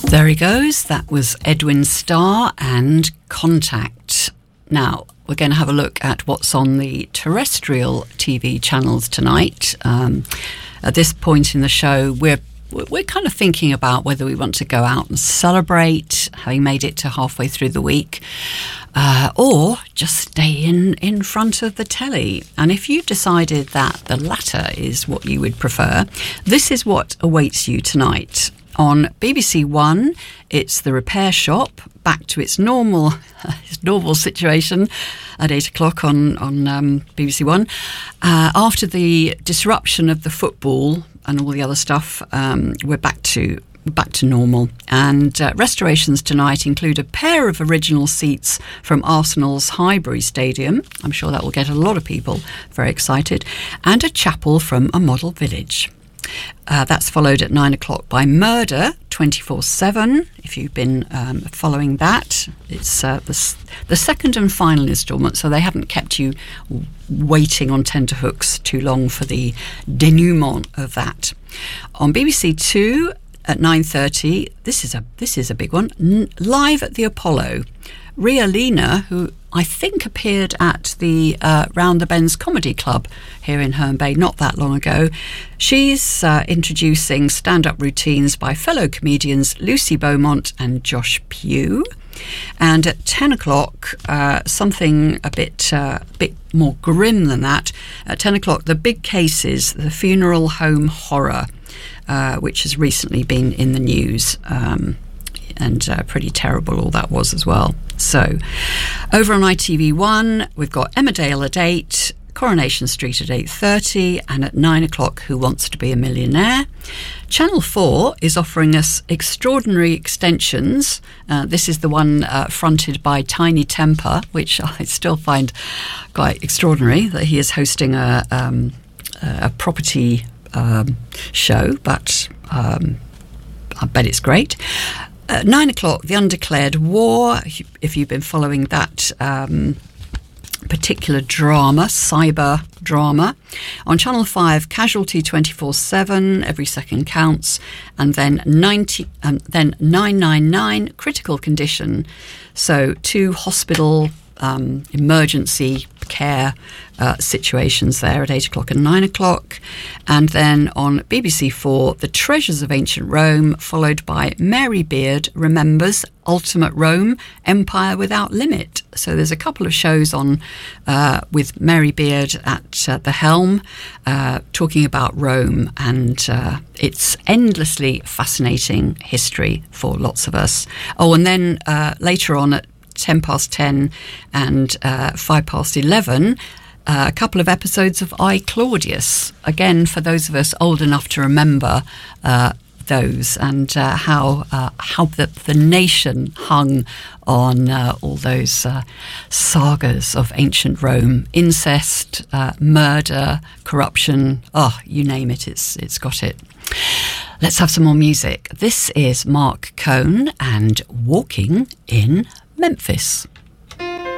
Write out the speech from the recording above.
There he goes. That was Edwin Starr and Contact. Now, we're going to have a look at what's on the terrestrial TV channels tonight. At this point in the show, we're kind of thinking about whether we want to go out and celebrate, having made it to halfway through the week, or just stay in front of the telly. And if you've decided that the latter is what you would prefer, this is what awaits you tonight. On BBC One, it's The Repair Shop, back to its normal situation at 8 o'clock on BBC One. After the disruption of the football and all the other stuff, we're back to normal. And restorations tonight include a pair of original seats from Arsenal's Highbury Stadium. I'm sure that will get a lot of people very excited. And a chapel from a model village. That's followed at 9 o'clock by Murder 24/7. If you've been following that, it's the second and final instalment, so they haven't kept you waiting on tenterhooks too long for the denouement of that. On BBC Two at 9:30, this is a big one. Live at the Apollo, Ria Lina, who I think appeared at the Round the Bends Comedy Club here in Herne Bay not that long ago. She's introducing stand-up routines by fellow comedians Lucy Beaumont and Josh Pugh. And at 10 o'clock, something a bit more grim than that. At 10 o'clock, The Big Cases, the funeral home horror, which has recently been in the news. And pretty terrible all that was as well. So, over on ITV1, we've got Emmerdale at 8, Coronation Street at 8:30, and at 9 o'clock, Who Wants to Be a Millionaire? Channel 4 is offering us Extraordinary Extensions. This is the one fronted by Tiny Temper, which I still find quite extraordinary that he is hosting a property show, but I bet it's great. At 9 o'clock, The Undeclared War, if you've been following that particular drama, cyber drama. On Channel 5, Casualty 24/7, Every Second Counts, and then 999, Critical Condition. So 2 hospital emergency care situations there at 8 o'clock and 9 o'clock. And then on BBC 4, The Treasures of Ancient Rome, followed by Mary Beard Remembers Ultimate Rome, Empire Without Limit. So there's a couple of shows on with Mary Beard at the helm, talking about Rome and its endlessly fascinating history for lots of us. Oh, and then later on at 10:10 and 11:05, a couple of episodes of I, Claudius. Again, for those of us old enough to remember those and how the nation hung on all those sagas of ancient Rome, incest, murder, corruption. Oh, you name it, it's got it. Let's have some more music. This is Mark Cohn and Walking in Memphis.